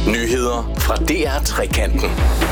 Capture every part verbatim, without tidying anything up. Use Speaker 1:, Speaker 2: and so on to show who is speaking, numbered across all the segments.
Speaker 1: Nyheder fra D R Trekanten.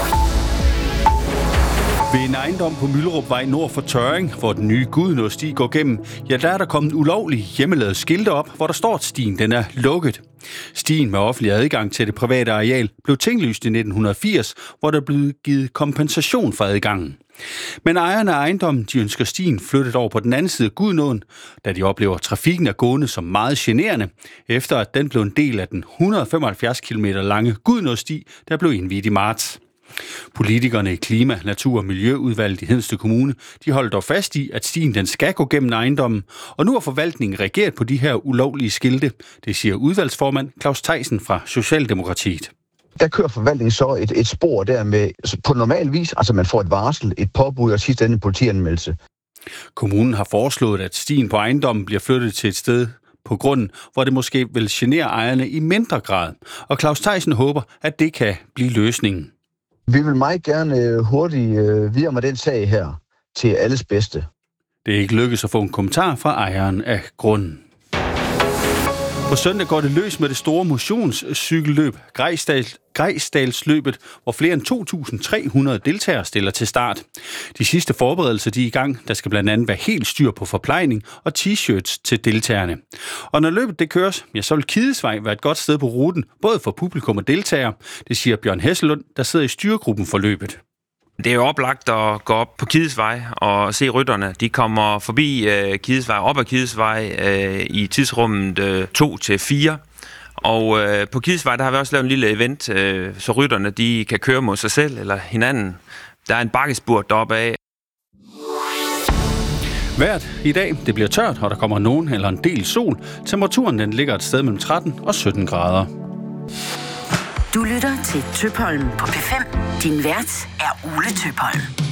Speaker 2: Ved en ejendom på Møllerupvej nord for Tørring, hvor den nye Gudenåsti går gennem, ja, der er der kommet ulovlige hjemmelavede skilte op, hvor der står, at stien den er lukket. Stien med offentlig adgang til det private areal blev tinglyst i nitten firs, hvor der blev givet kompensation for adgangen. Men ejerne af ejendommen, de ønsker stien flyttet over på den anden side af Gudenåen, da de oplever trafikken er gående som meget generende, efter at den blev en del af den et hundrede og femoghalvfjerds kilometer lange Gudenåsti, der blev indviet i marts. Politikerne i Klima-, Natur- og Miljøudvalget i Hedensted Kommune, de holder dog fast i, at stien den skal gå gennem ejendommen, og nu har forvaltningen reageret på de her ulovlige skilte. Det siger udvalgsformand Claus Theisen fra Socialdemokratiet.
Speaker 3: Der kører forvaltningen så et, et spor der med, på normal vis, altså man får et varsel, et påbud og sidst en politianmeldelse.
Speaker 2: Kommunen har foreslået, at stien på ejendommen bliver flyttet til et sted på grunden, hvor det måske vil genere ejerne i mindre grad. Og Claus Theisen håber, at det kan blive løsningen.
Speaker 3: Vi vil meget gerne hurtigt øh, videre med den sag her til alles bedste.
Speaker 2: Det er ikke lykkedes at få en kommentar fra ejeren af grunden. På søndag går det løs med det store motionscykelløb Grejsdal, Grejsdalsløbet, hvor flere end to tusind tre hundrede deltagere stiller til start. De sidste forberedelser de er i gang. Der skal blandt andet være helt styr på forplejning og t-shirts til deltagerne. Og når løbet det køres, ja, så vil Kidesvej være et godt sted på ruten, både for publikum og deltagere. Det siger Bjørn Hesselund, der sidder i styregruppen for løbet.
Speaker 4: Det er jo oplagt at gå op på Kidesvej og se rytterne. De kommer forbi øh, Kidesvej, op ad Kidesvej øh, i tidsrummet øh, to til fire. Og øh, på Kidesvej, der har vi også lavet en lille event, øh, så rytterne de kan køre mod sig selv eller hinanden. Der er en bakkespurt deroppe af.
Speaker 2: Vejret i dag, det bliver tørt, og der kommer nogen eller en del sol. Temperaturen den ligger et sted mellem tretten og sytten grader.
Speaker 5: Du lytter til Tøpholm på P fem. Din vært er Ole Tøpholm.